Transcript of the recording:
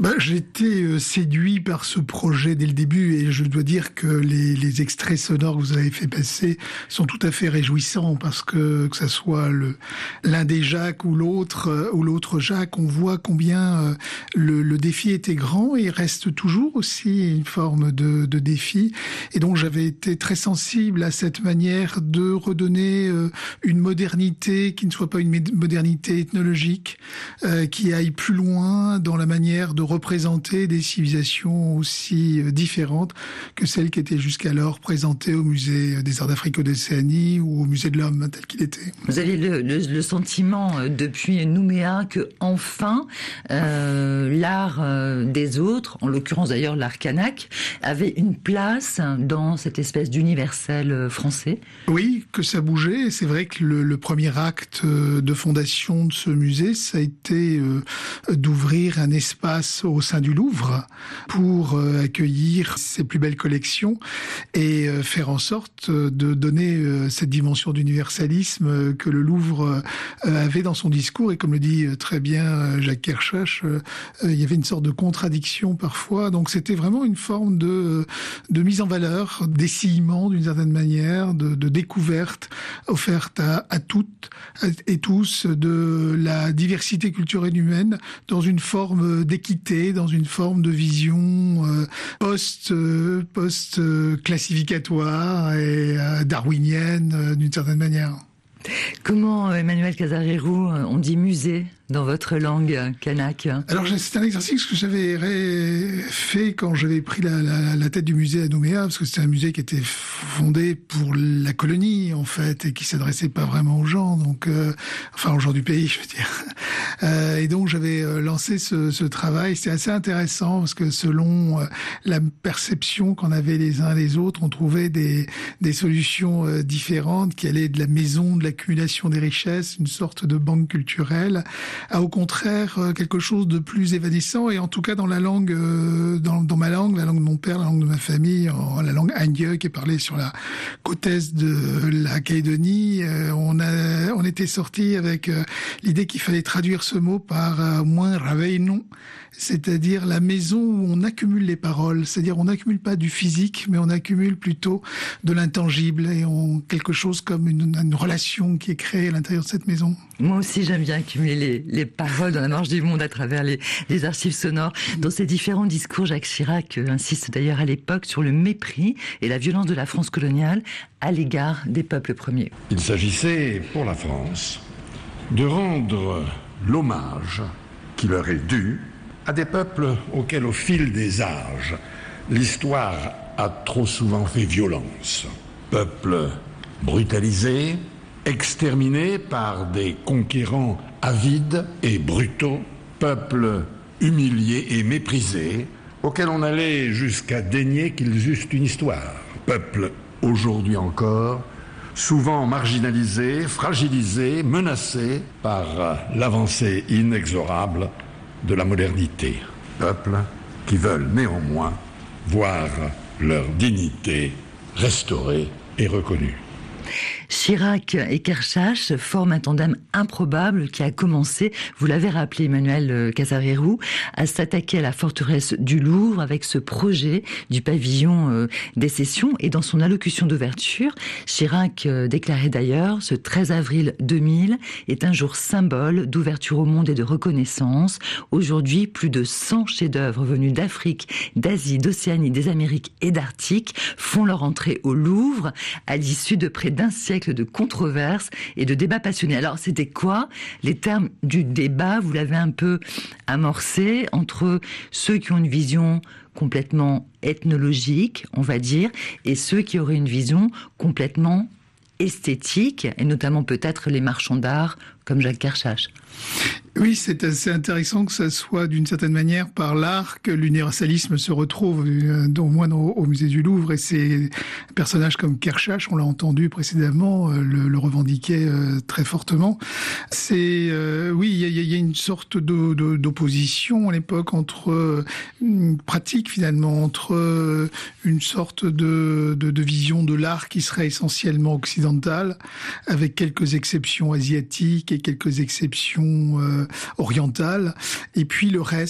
J'ai été séduit par ce projet dès le début et je dois dire que les extraits sonores que vous avez fait passer sont tout à fait réjouissants parce que ça soit l'un des Jacques ou l'autre Jacques, on voit combien le défi était grand et il reste toujours aussi une forme de défi. Et donc j'avais été très sensible à cette manière de redonner une modernité qui ne soit pas une modernité ethnologique, qui aille plus loin dans la manière de représenter des civilisations aussi différentes que celles qui étaient jusqu'alors présentées au musée des Arts d'Afrique et d'Océanie ou au musée de l'Homme tel qu'il était. Vous avez le sentiment depuis Nouméa que enfin l'art des autres, en l'occurrence d'ailleurs l'art kanak, avait une place dans cette espèce d'universel français? Oui, que ça bougeait. C'est vrai que le premier acte de fondation de ce musée, ça a été d'ouvrir un espace au sein du Louvre pour accueillir ses plus belles collections et faire en sorte de donner cette dimension d'universalisme que le Louvre avait dans son discours. Et comme le dit très bien Jacques Kershach, il y avait une sorte de contradiction parfois. Donc c'était vraiment une forme de mise en valeur, d'essillement d'une certaine manière, de découverte offerte à toutes et tous de la diversité culturelle humaine dans une forme d'équité, dans une forme de vision post-classificatoire et darwinienne d'une certaine manière. Comment, Emmanuel Casarérou, on dit musée dans votre langue kanak? Alors c'est un exercice que j'avais fait quand j'avais pris la tête du musée à Nouméa, parce que c'était un musée qui était fondé pour la colonie en fait et qui s'adressait pas vraiment aux gens, donc aux gens du pays, je veux dire. Et donc j'avais lancé ce travail. C'était assez intéressant parce que selon la perception qu'en avaient les uns les autres, on trouvait des solutions différentes qui allaient de la maison de l'accumulation des richesses, une sorte de banque culturelle, à au contraire quelque chose de plus évanescent. Et en tout cas dans la langue, dans ma langue, la langue de mon père, la langue de ma famille, la langue Aïngue qui est parlée sur la côte est de la Calédonie, on était sorti avec l'idée qu'il fallait traduire ce mot par moins raveillon, c'est-à-dire la maison où on accumule les paroles, c'est-à-dire on n'accumule pas du physique, mais on accumule plutôt de l'intangible et quelque chose comme une relation qui est créée à l'intérieur de cette maison. Moi aussi j'aime bien accumuler les paroles dans la marche du monde à travers les archives sonores. Dans ses différents discours, Jacques Chirac insiste d'ailleurs à l'époque sur le mépris et la violence de la France coloniale à l'égard des peuples premiers. Il s'agissait pour la France de rendre l'hommage qui leur est dû à des peuples auxquels, au fil des âges, l'histoire a trop souvent fait violence. Peuples brutalisés, exterminés par des conquérants avides et brutaux, peuples humiliés et méprisés, auxquels on allait jusqu'à dénier qu'ils eussent une histoire. Peuples, aujourd'hui encore, souvent marginalisés, fragilisés, menacés par l'avancée inexorable de la modernité. Peuples qui veulent néanmoins voir leur dignité restaurée et reconnue. Chirac et Kershach forment un tandem improbable qui a commencé, vous l'avez rappelé Emmanuel Casarérou, à s'attaquer à la forteresse du Louvre avec ce projet du pavillon des sessions. Et dans son allocution d'ouverture, Chirac déclarait d'ailleurs « Ce 13 avril 2000 est un jour symbole d'ouverture au monde et de reconnaissance. Aujourd'hui, plus de 100 chefs-d'œuvre venus d'Afrique, d'Asie, d'Océanie, des Amériques et d'Arctique font leur entrée au Louvre à l'issue de près d'un siècle de controverses et de débats passionnés. » Alors, c'était quoi les termes du débat? Vous l'avez un peu amorcé entre ceux qui ont une vision complètement ethnologique, on va dire, et ceux qui auraient une vision complètement esthétique, et notamment peut-être les marchands d'art comme Jacques Kershach. Oui, c'est assez intéressant que ça soit d'une certaine manière par l'art que l'universalisme se retrouve, au moins au musée du Louvre. Et ces personnages comme Kershach, on l'a entendu précédemment, le revendiquaient très fortement. Oui, il y a une sorte d'opposition à l'époque entre une pratique finalement, entre une sorte de vision de l'art qui serait essentiellement occidentale, avec quelques exceptions asiatiques et quelques exceptions orientales, et puis le reste